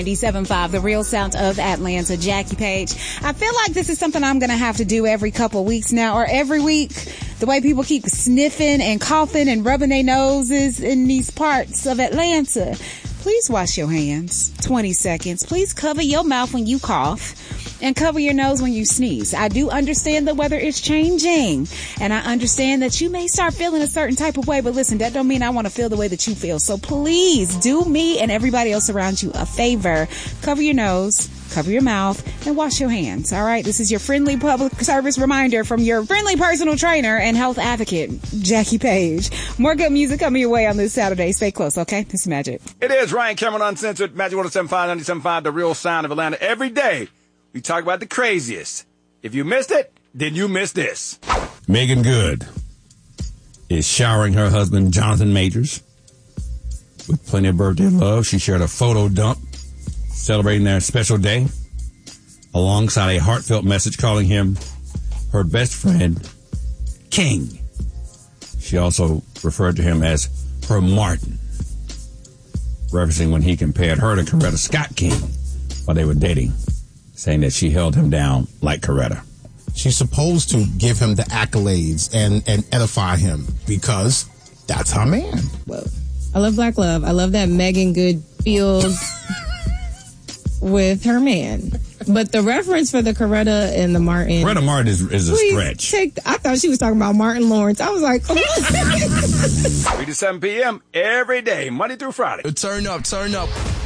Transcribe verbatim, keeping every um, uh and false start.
ninety-seven point five, the real sound of Atlanta. Jackie Page. I feel like this is something I'm going to have to do every couple weeks now, or every week. The way people keep sniffing and coughing and rubbing their noses in these parts of Atlanta. Please wash your hands. twenty seconds. Please cover your mouth when you cough and cover your nose when you sneeze. I do understand the weather is changing, and I understand that you may start feeling a certain type of way, but listen, that don't mean I want to feel the way that you feel. So please do me and everybody else around you a favor. Cover your nose, cover your mouth, and wash your hands. All right? This is your friendly public service reminder from your friendly personal trainer and health advocate, Jackie Page. More good music coming your way on this Saturday. Stay close, okay? This is Magic. It is Ryan Cameron Uncensored, Magic one oh seven point five, ninety-seven point five, the real sound of Atlanta. Every day, we talk about the craziest. If you missed it, then you missed this. Megan Good is showering her husband, Jonathan Majors, with plenty of birthday love. She shared a photo dump celebrating their special day alongside a heartfelt message calling him her best friend, King. She also referred to him as her Martin, referencing when he compared her to Coretta Scott King while they were dating, saying that she held him down like Coretta. She's supposed to give him the accolades and, and edify him because that's her man. Well, I love Black Love. I love that Megan Good feels with her man. But the reference for the Coretta and the Martin. Coretta Martin is, is a stretch. Take, I thought she was talking about Martin Lawrence. I was like, oh. three to seven p.m. every day, Monday through Friday. Turn up, turn up.